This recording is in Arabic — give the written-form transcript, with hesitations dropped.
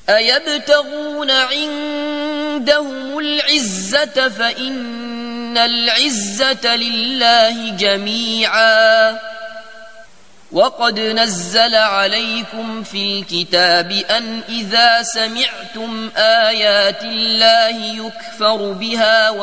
أيبتغون عندهم العزة فإن العزة لله جميعا. وقد نزل عليكم في الكتاب أن إذا سمعتم آيات الله يكفر بها